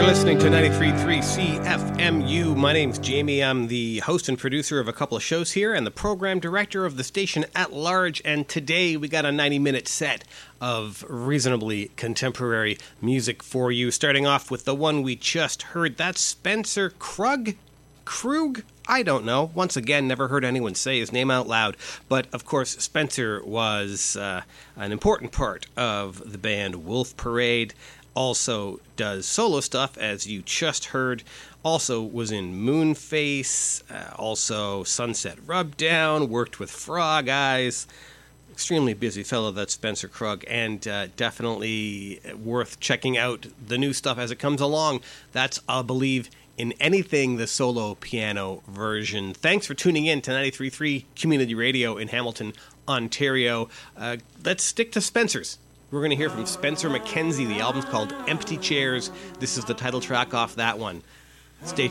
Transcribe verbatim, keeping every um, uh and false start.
You're listening to ninety-three point three C F M U. My name's Jamie. I'm the host and producer of a couple of shows here and the program director of the station at large. And today we got a ninety-minute set of reasonably contemporary music for you. Starting off with the one we just heard. That's Spencer Krug? Krug? I don't know. Once again, never heard anyone say his name out loud. But, of course, Spencer was uh, an important part of the band Wolf Parade. Also does solo stuff, as you just heard. Also was in Moonface. Uh, also Sunset Rubdown. Worked with Frog Eyes. Extremely busy fellow, that's Spencer Krug. And uh, definitely worth checking out the new stuff as it comes along. That's, I believe, in anything the solo piano version. Thanks for tuning in to ninety-three point three Community Radio in Hamilton, Ontario. Uh, let's stick to Spencer's. We're going to hear from Spencer McKenzie. The album's called Empty Chairs. This is the title track off that one. Stay tuned.